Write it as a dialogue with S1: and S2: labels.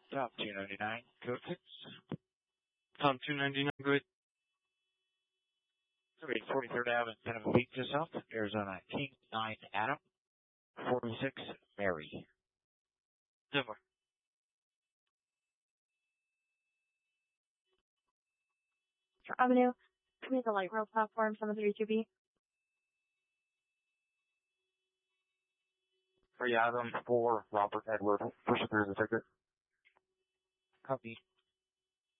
S1: Top 299, code 6.
S2: Tom 299, good.
S1: 43rd Avenue, Santa Fe, just south, Arizona. King 9 Adam, 46 Mary.
S2: Denver.
S3: Avenue, please the light rail platform 732B.
S1: 3 Adam, 4 Robert Edward, first appears the ticket.
S2: Copy.